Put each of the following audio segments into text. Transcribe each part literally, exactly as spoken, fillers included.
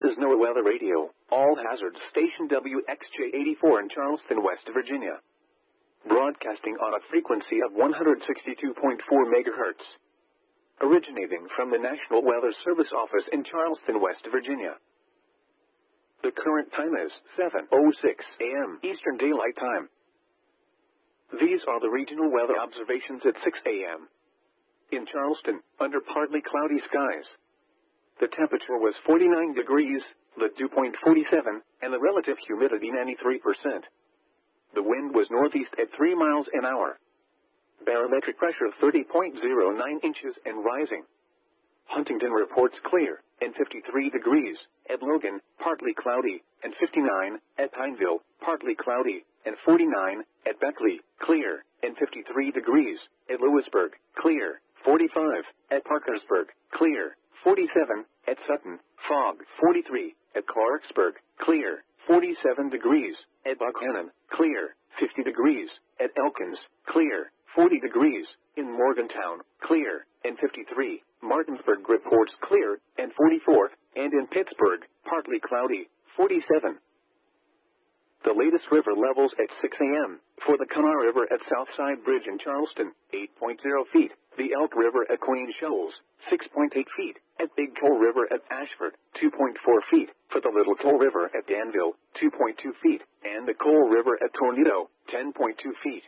This is NOAA Weather Radio, all hazards station W X J eighty-four in Charleston, West Virginia. Broadcasting on a frequency of one hundred sixty-two point four megahertz. Originating from the National Weather Service office in Charleston, West Virginia. The current time is seven oh six a m Eastern Daylight Time. These are the regional weather observations at six a m In Charleston, under partly cloudy skies. The temperature was forty-nine degrees, the dew point forty-seven, and the relative humidity ninety-three percent. The wind was northeast at three miles an hour. Barometric pressure thirty point zero nine inches and rising. Huntington reports clear, and fifty-three degrees, at Logan, partly cloudy, and fifty-nine, at Pineville, partly cloudy, and forty-nine, at Beckley, clear, and fifty-three degrees, at Lewisburg, clear, forty-five, at Parkersburg, clear, forty-seven, at Sutton, fog, forty-three, at Clarksburg, clear, forty-seven degrees, at Buchanan, clear, fifty degrees, at Elkins, clear, forty degrees, in Morgantown, clear, and fifty-three, Martinsburg reports clear, and forty-four, and in Pittsburgh, partly cloudy, forty-seven. The latest river levels at six a m For the Kanawha River at Southside Bridge in Charleston, eight point zero feet. The Elk River at Queen Shoals, six point eight feet. At Big Coal River at Ashford, two point four feet. For the Little Coal River at Danville, two point two feet. And the Coal River at Tornado, ten point two feet.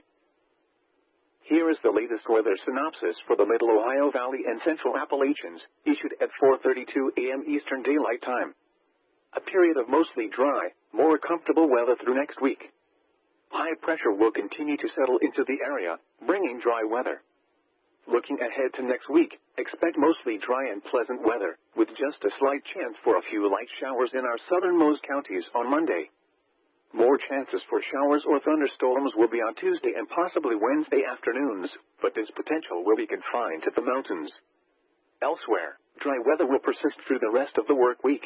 Here is the latest weather synopsis for the Middle Ohio Valley and Central Appalachians, issued at four thirty-two a m Eastern Daylight Time. A period of mostly dry, more comfortable weather through next week. High pressure will continue to settle into the area, bringing dry weather. Looking ahead to next week, expect mostly dry and pleasant weather, with just a slight chance for a few light showers in our southernmost counties on Monday. More chances for showers or thunderstorms will be on Tuesday and possibly Wednesday afternoons, but this potential will be confined to the mountains. Elsewhere, dry weather will persist through the rest of the work week.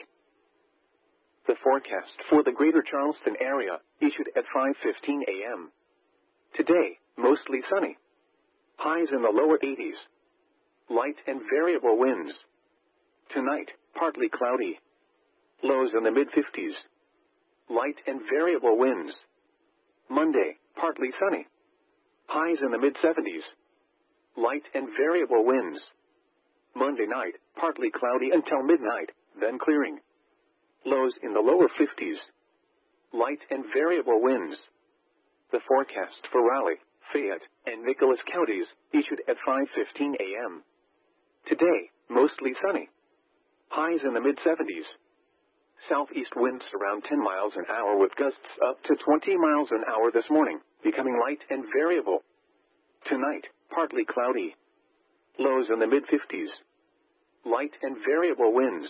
The forecast for the greater Charleston area, issued at five fifteen a m Today, mostly sunny. Highs in the lower eighties. Light and variable winds. Tonight, partly cloudy. Lows in the mid-fifties. Light and variable winds. Monday, partly sunny. Highs in the mid-seventies. Light and variable winds. Monday night, partly cloudy until midnight, then clearing. Lows in the lower fifties. Light and variable winds. The forecast for Raleigh, Fayette, and Nicholas counties, issued at five fifteen a m Today, mostly sunny. Highs in the mid-seventies. Southeast winds around ten miles an hour with gusts up to twenty miles an hour this morning, becoming light and variable. Tonight, partly cloudy. Lows in the mid-fifties. Light and variable winds.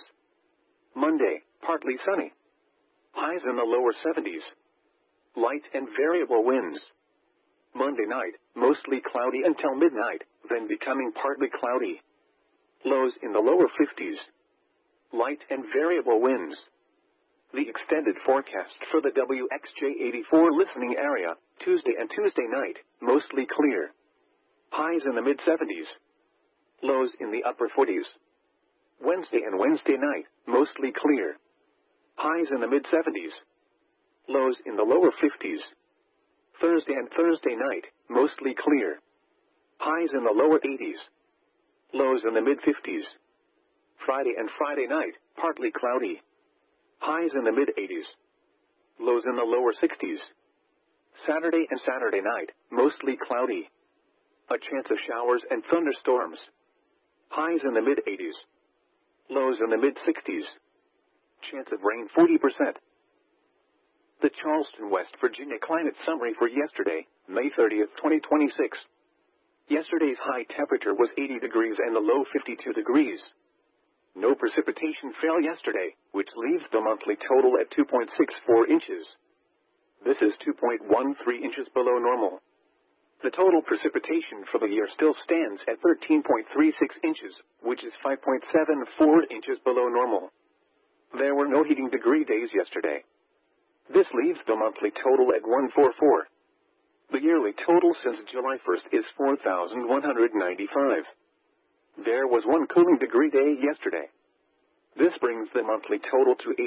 Monday, partly sunny. Highs in the lower seventies. Light and variable winds. Monday night, mostly cloudy until midnight, then becoming partly cloudy. Lows in the lower fifties. Light and variable winds. The extended forecast for the W X J eighty-four listening area, Tuesday and Tuesday night, mostly clear. Highs in the mid-seventies. Lows in the upper forties. Wednesday and Wednesday night, mostly clear. Highs in the mid-seventies. Lows in the lower fifties. Thursday and Thursday night, mostly clear. Highs in the lower eighties. Lows in the mid-fifties. Friday and Friday night, partly cloudy. Highs in the mid-eighties. Lows in the lower sixties. Saturday and Saturday night, mostly cloudy. A chance of showers and thunderstorms. Highs in the mid-eighties. Lows in the mid-sixties. Chance of rain forty percent. The Charleston, West Virginia climate summary for yesterday, May thirtieth, twenty twenty-six. Yesterday's high temperature was eighty degrees and the low fifty-two degrees. No precipitation fell yesterday, which leaves the monthly total at two point six four inches. This is two point one three inches below normal. The total precipitation for the year still stands at thirteen point three six inches, which is five point seven four inches below normal. There were no heating degree days yesterday. This leaves the monthly total at one hundred forty-four. The yearly total since July first is four thousand one hundred ninety-five. There was one cooling degree day yesterday. This brings the monthly total to